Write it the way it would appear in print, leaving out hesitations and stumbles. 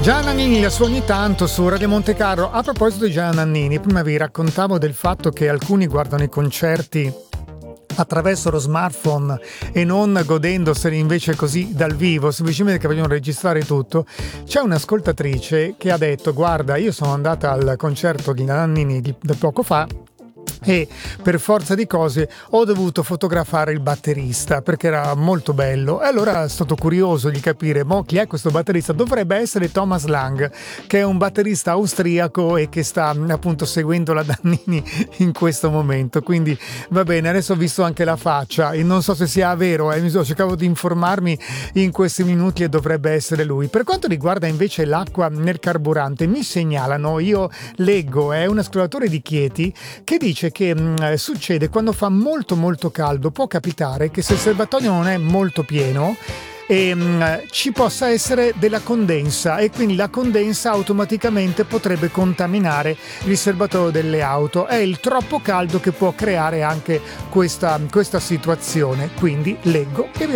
Gianna Nannini la sua ogni tanto su Radio Monte Carlo. A proposito di Gianna Nannini, prima vi raccontavo del fatto che alcuni guardano i concerti attraverso lo smartphone e non godendoseli invece così dal vivo, semplicemente che vogliono registrare tutto. C'è un'ascoltatrice che ha detto: guarda, io sono andata al concerto di Nannini di poco fa e per forza di cose ho dovuto fotografare il batterista perché era molto bello, e allora è stato curioso di capire chi è questo batterista. Dovrebbe essere Thomas Lang, che è un batterista austriaco e che sta appunto seguendo la Nannini in questo momento, quindi va bene. Adesso ho visto anche la faccia e non so se sia vero, cercavo di informarmi in questi minuti e dovrebbe essere lui. Per quanto riguarda invece l'acqua nel carburante, mi segnalano, io leggo, è un ascoltatore di Chieti che dice che succede quando fa molto molto caldo. Può capitare che se il serbatoio non è molto pieno ci possa essere della condensa, e quindi la condensa automaticamente potrebbe contaminare il serbatoio delle auto. È il troppo caldo che può creare anche questa situazione, quindi leggo e vi